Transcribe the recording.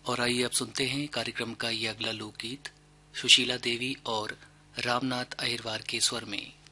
और आइए अब सुनते हैं कार्यक्रम का ये अगला लोकगीत सुशीला देवी और रामनाथ अहिरवार के स्वर में।